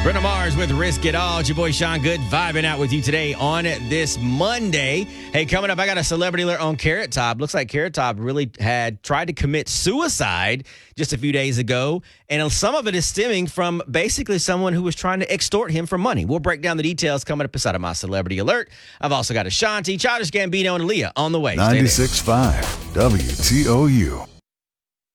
Bruno Mars with Risk It All. It's your boy Sean Good vibing out with you today on this Monday. Hey, coming up, I got a celebrity alert on Carrot Top. Looks like Carrot Top really had tried to commit suicide just a few days ago. And some of it is stemming from basically someone who was trying to extort him for money. We'll break down the details coming up inside of my celebrity alert. I've also got Ashanti, Childish Gambino, and Aaliyah on the way. 96.5 WTOU.